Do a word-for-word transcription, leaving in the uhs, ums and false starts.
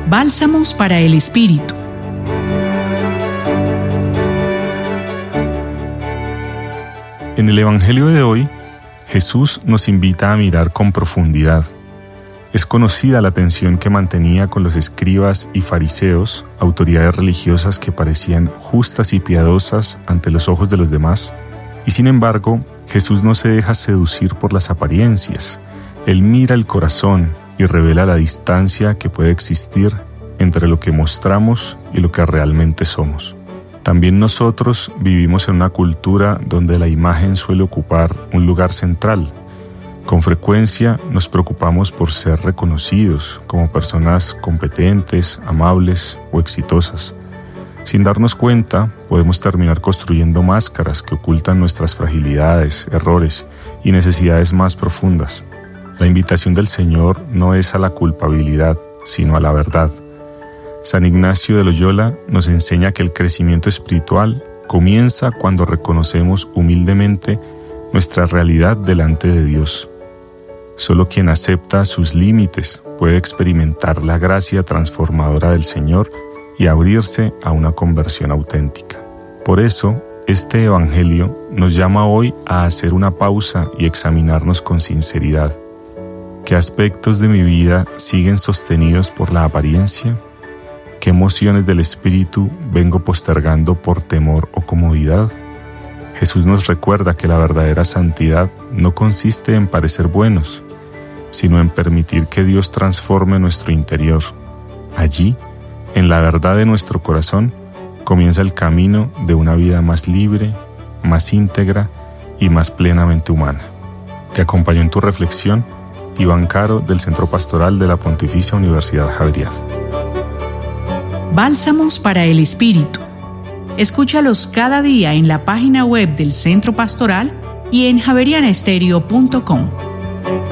Bálsamos para el Espíritu. En el Evangelio de hoy, Jesús nos invita a mirar con profundidad. Es conocida la tensión que mantenía con los escribas y fariseos, autoridades religiosas que parecían justas y piadosas ante los ojos de los demás, y sin embargo, Jesús no se deja seducir por las apariencias. Él mira el corazón y revela la distancia que puede existir entre lo que mostramos y lo que realmente somos. También nosotros vivimos en una cultura donde la imagen suele ocupar un lugar central. Con frecuencia nos preocupamos por ser reconocidos como personas competentes, amables o exitosas. Sin darnos cuenta, podemos terminar construyendo máscaras que ocultan nuestras fragilidades, errores y necesidades más profundas. La invitación del Señor no es a la culpabilidad, sino a la verdad. San Ignacio de Loyola nos enseña que el crecimiento espiritual comienza cuando reconocemos humildemente nuestra realidad delante de Dios. Solo quien acepta sus límites puede experimentar la gracia transformadora del Señor y abrirse a una conversión auténtica. Por eso, este Evangelio nos llama hoy a hacer una pausa y examinarnos con sinceridad. ¿Qué aspectos de mi vida siguen sostenidos por la apariencia? ¿Qué emociones del espíritu vengo postergando por temor o comodidad? Jesús nos recuerda que la verdadera santidad no consiste en parecer buenos, sino en permitir que Dios transforme nuestro interior. Allí, en la verdad de nuestro corazón, comienza el camino de una vida más libre, más íntegra y más plenamente humana. Te acompañó en tu reflexión Iván Caro, del Centro Pastoral de la Pontificia Universidad Javeriana. Bálsamos para el Espíritu. Escúchalos cada día en la página web del Centro Pastoral y en javeriana estéreo punto com.